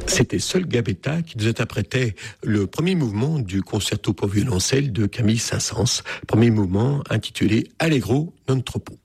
C'était Sol Gabetta qui nous interprétait le premier mouvement du concerto pour violoncelle de Camille Saint-Saëns, premier mouvement intitulé Allegro non troppo.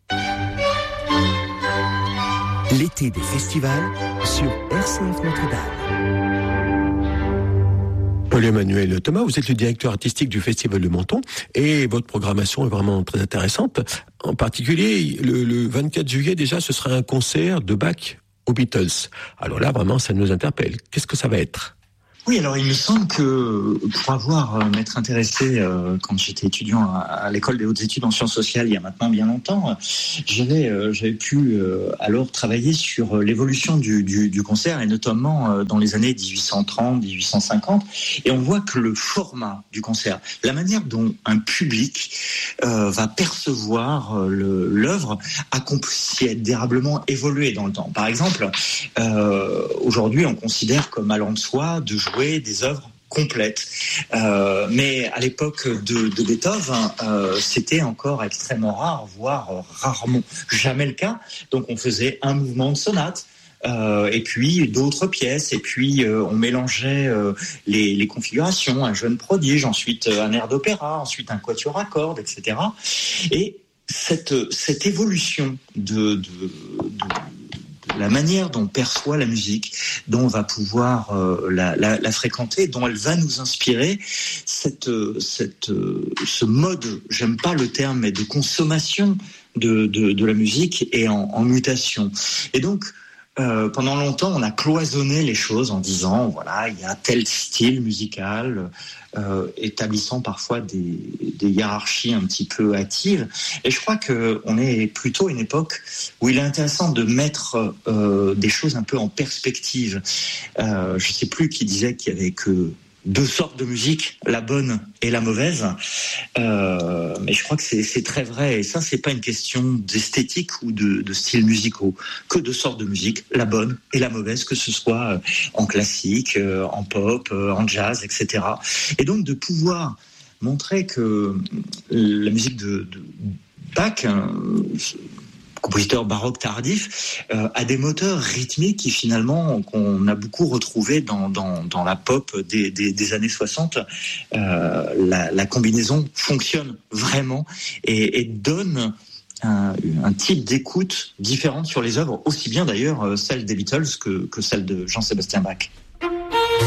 L'été des festivals sur RCF Notre-Dame. Paul-Emmanuel Thomas, vous êtes le directeur artistique du Festival de Menton et votre programmation est vraiment très intéressante. En particulier, le 24 juillet déjà, ce sera un concert de Bach aux Beatles. Alors là, vraiment, ça nous interpelle. Qu'est-ce que ça va être ? Oui, alors il me semble que pour m'être intéressé quand j'étais étudiant à l'école des hautes études en sciences sociales il y a maintenant bien longtemps, j'avais pu alors travailler sur l'évolution du concert et notamment dans les années 1830, 1850, et on voit que le format du concert, la manière dont un public va percevoir l'œuvre a considérablement évolué dans le temps. Par exemple, aujourd'hui on considère comme allant de soi de jouer des œuvres complètes. Mais à l'époque de Beethoven, c'était encore extrêmement rare, voire rarement jamais le cas. Donc on faisait un mouvement de sonate, et puis d'autres pièces, et puis on mélangeait les configurations, un jeune prodige, ensuite un air d'opéra, ensuite un quatuor à cordes, etc. Et cette évolution de la manière dont on perçoit la musique, dont on va pouvoir la fréquenter, dont elle va nous inspirer, ce mode, j'aime pas le terme, mais de consommation de la musique est en mutation. Et donc, pendant longtemps, on a cloisonné les choses en disant, voilà, il y a tel style musical, établissant parfois des hiérarchies un petit peu hâtives. Et je crois qu'on est plutôt à une époque où il est intéressant de mettre des choses un peu en perspective. Je ne sais plus qui disait qu'il y avait que deux sortes de musique, la bonne et la mauvaise. Mais je crois que c'est très vrai. Et ça, c'est pas une question d'esthétique ou de styles musicaux. Que deux sortes de musique, la bonne et la mauvaise, que ce soit en classique, en pop, en jazz, etc. Et donc de pouvoir montrer que la musique de Bach, compositeur baroque tardif, a des moteurs rythmiques qui finalement qu'on a beaucoup retrouvé dans la pop des années 60. La combinaison fonctionne vraiment et donne un type d'écoute différente sur les œuvres, aussi bien d'ailleurs celle des Beatles que celle de Jean-Sébastien Bach.